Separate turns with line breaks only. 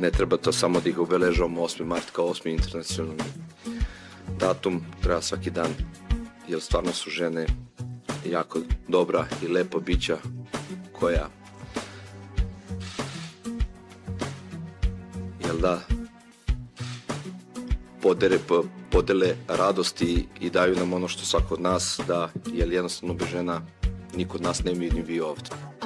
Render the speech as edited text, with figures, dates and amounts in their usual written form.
ne treba to samo da ih obeležavamo 8. mart kao 8. internacionalni datum, treba svaki dan, jer stvarno su žene jako dobra i lepa bića koja podele radosti i daju nam ono što svako od nas da, jer jednostavno bez žena niko od nas ne bi ni bio ovde.